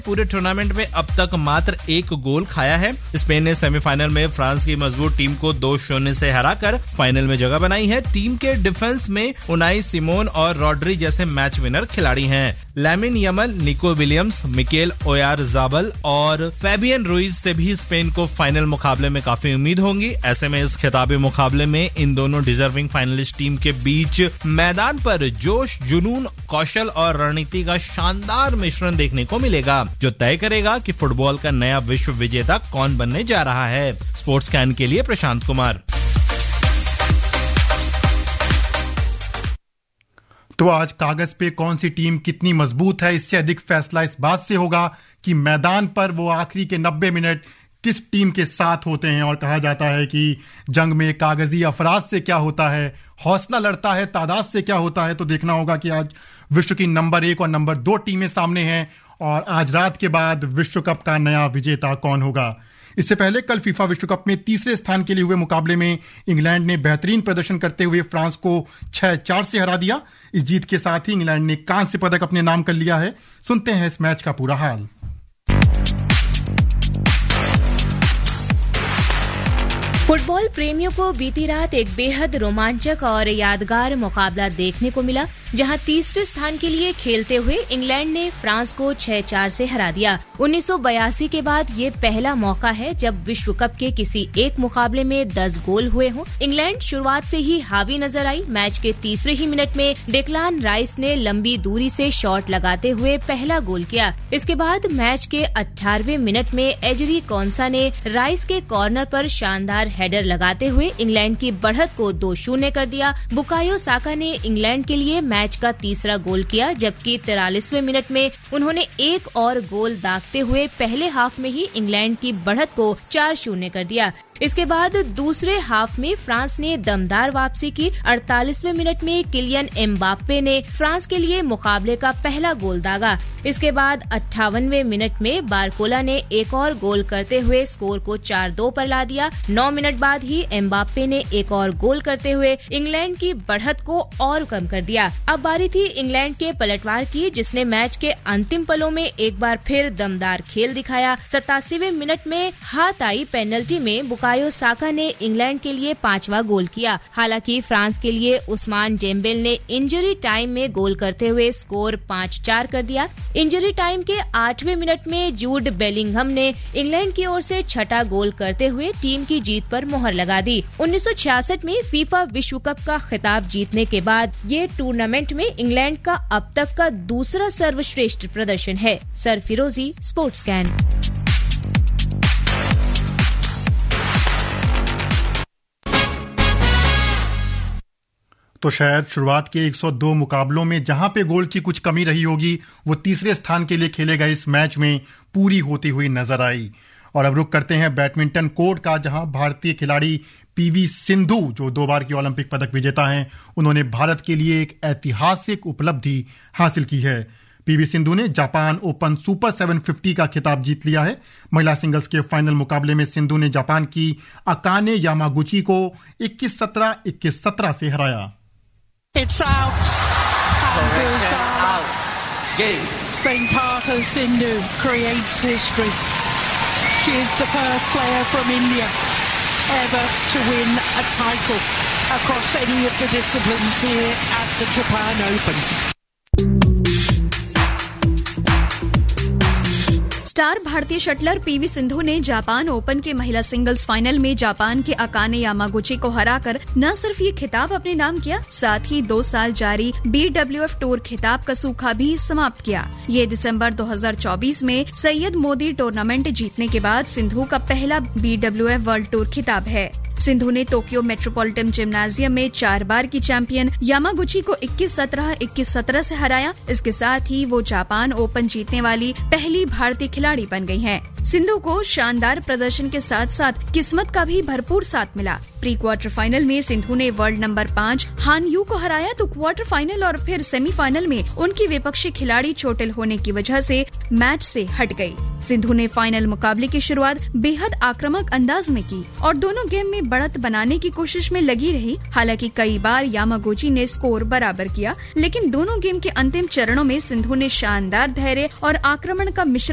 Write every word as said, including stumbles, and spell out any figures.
पूरे टूर्नामेंट में अब तक मात्र एक गोल खाया है। स्पेन ने सेमीफाइनल में फ्रांस की मजबूत टीम को दो शून्य से हराकर फाइनल में जगह बनाई है। टीम के डिफेंस में उनाई सिमोन और रॉड्री जैसे मैच विनर खिलाड़ी हैं। Lamine Yamal, Nico Williams, Mikel ओयारज़ाबल और फैबियन रुइज से भी स्पेन को फाइनल मुकाबले में काफी उम्मीद होंगी। ऐसे में इस खिताबी मुकाबले में इन दोनों डिजर्विंग फाइनलिस्ट टीम के बीच मैदान पर जोश, जुनून, कौशल और रणनीति का शानदार मिश्रण देखने को मिलेगा, जो तय करेगा कि फुटबॉल का नया विश्व विजेता कौन बनने जा रहा है। स्पोर्ट्स कैन के लिए प्रशांत कुमार। तो आज कागज पे कौन सी टीम कितनी मजबूत है, इससे अधिक फैसला इस बात से होगा कि मैदान पर वो आखिरी के नब्बे मिनट किस टीम के साथ होते हैं। और कहा जाता है कि जंग में कागजी अफराज से क्या होता है, हौसला लड़ता है, तादाद से क्या होता है। तो देखना होगा कि आज विश्व की नंबर एक और नंबर दो टीमें सामने हैं और आज रात के बाद विश्व कप का नया विजेता कौन होगा। इससे पहले कल फीफा विश्व कप में तीसरे स्थान के लिए हुए मुकाबले में इंग्लैंड ने बेहतरीन प्रदर्शन करते हुए फ्रांस को छह चार से हरा दिया। इस जीत के साथ ही इंग्लैंड ने कांस्य पदक अपने नाम कर लिया है। सुनते हैं इस मैच का पूरा हाल। फुटबॉल प्रेमियों को बीती रात एक बेहद रोमांचक और यादगार मुकाबला देखने को मिला, जहां तीसरे स्थान के लिए खेलते हुए इंग्लैंड ने फ्रांस को छह चार से हरा दिया। उन्नीस सौ बयासी के बाद ये पहला मौका है जब विश्व कप के किसी एक मुकाबले में दस गोल हुए हों। इंग्लैंड शुरुआत से ही हावी नजर आई। मैच के तीसरे ही मिनट में डेक्लान राइस ने लंबी दूरी से शॉट लगाते हुए पहला गोल किया। इसके बाद मैच के अठारहवें मिनट में एजरी कॉन्सा ने राइस के कॉर्नर पर शानदार हेडर लगाते हुए इंग्लैंड की बढ़त को दो शून्य कर दिया। बुकायो साका ने इंग्लैंड के लिए मैच का तीसरा गोल किया, जबकि तिरालीसवें मिनट में उन्होंने एक और गोल दागते हुए पहले हाफ में ही इंग्लैंड की बढ़त को चार शून्य कर दिया। इसके बाद दूसरे हाफ में फ्रांस ने दमदार वापसी की। अड़तालीसवें मिनट में किलियन एम्बाप्पे ने फ्रांस के लिए मुकाबले का पहला गोल दागा। इसके बाद अट्ठावनवें मिनट में बारकोला ने एक और गोल करते हुए स्कोर को चार दो पर ला दिया। नौ मिनट बाद ही एम्बाप्पे ने एक और गोल करते हुए इंग्लैंड की बढ़त को और कम कर दिया। अब बारी थी इंग्लैंड के पलटवार की, जिसने मैच के अंतिम पलों में एक बार फिर दमदार खेल दिखाया। सतासीवें मिनट में हाथ आई पेनल्टी में बुकायो साका ने इंग्लैंड के लिए पांचवा गोल किया। हालांकि फ्रांस के लिए उस्मान डेम्बेले ने इंजरी टाइम में गोल करते हुए स्कोर पाँच चार कर दिया। इंजरी टाइम के आठवें मिनट में जूड बेलिंघम ने इंग्लैंड की ओर से छठा गोल करते हुए टीम की जीत पर मोहर लगा दी। उन्नीस सौ छियासठ में फीफा विश्व कप का खिताब जीतने के बाद ये टूर्नामेंट में इंग्लैंड का अब तक का दूसरा सर्वश्रेष्ठ प्रदर्शन है। सरफिरोजी, स्पोर्ट्स कैन। तो शायद शुरुआत के एक सौ दो मुकाबलों में जहां पे गोल की कुछ कमी रही होगी, वो तीसरे स्थान के लिए खेले गए इस मैच में पूरी होती हुई नजर आई। और अब रुक करते हैं बैडमिंटन कोर्ट का, जहां भारतीय खिलाड़ी पीवी सिंधु, जो दो बार की ओलंपिक पदक विजेता हैं, उन्होंने भारत के लिए एक ऐतिहासिक उपलब्धि हासिल की है। पीवी सिंधु ने Japan open super seven fifty का खिताब जीत लिया है। महिला सिंगल्स के फाइनल मुकाबले में सिंधु ने जापान की अकाने यामागुची को इक्कीस सत्रह, इक्कीस सत्रह से हराया। It's out. Handles out. Game. Venkata Sindhu creates history. She is the first player from India ever to win a title across any of the disciplines here at the Japan Open. Star भारतीय shuttler PV Sindhu ने Japan open के महिला singles final में Japan के Akane Yamaguchi को हराकर न सिर्फ ये खिताब अपने नाम किया, साथ ही दो साल जारी बी डब्ल्यू एफ टूर खिताब का सूखा भी समाप्त किया। ये दिसंबर दो हज़ार चौबीस में सैयद मोदी टूर्नामेंट जीतने के बाद सिंधु का पहला B W F world tour खिताब है। सिंधु ने टोक्यो मेट्रोपॉलिटन जिम्नाजियम में चार बार की चैंपियन यामागुची को इक्कीस सत्रह, इक्कीस सत्रह से हराया। इसके साथ ही वो जापान ओपन जीतने वाली पहली भारतीय खिलाड़ी बन गई हैं। सिंधु को शानदार प्रदर्शन के साथ साथ किस्मत का भी भरपूर साथ मिला। प्री क्वार्टर फाइनल में सिंधु ने वर्ल्ड नंबर पाँच हान यू को हराया, तो क्वार्टर फाइनल और फिर सेमीफाइनल में उनकी विपक्षी खिलाड़ी चोटिल होने की वजह से मैच से हट गई। सिंधु ने फाइनल मुकाबले की शुरुआत बेहद आक्रामक अंदाज में की और दोनों गेम में बढ़त बनाने की कोशिश में लगी रही। हालांकि कई बार यामागुची ने स्कोर बराबर किया, लेकिन दोनों गेम के अंतिम चरणों में सिंधु ने शानदार धैर्य और आक्रमण का मिश्रण